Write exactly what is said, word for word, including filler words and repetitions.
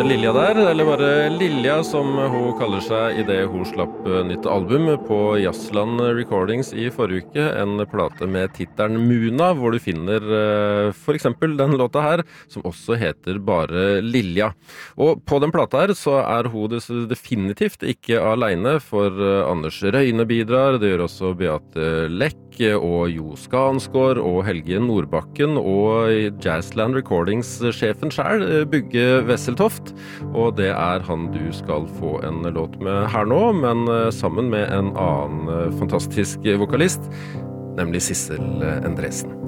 Lilja der, eller bare Lilja som hun kaller seg I det hun slapp nytt album på Jazzland Recordings I forrige uke, en plate med titelen Muna, hvor du finner for eksempel den låta her, som også heter bare Lilja. Og på den plata her så er hun definitivt ikke alene, for Anders Røyne bidrar, det gjør også Beate Lekk, og Jo Skansgård og Helge Nordbakken og Jazzland Recordings-sjefen selv, Bugge Wesseltoft, og det er han du skal få en låt med her nå, men sammen med en annen fantastisk vokalist, nemlig Sissel Endresen.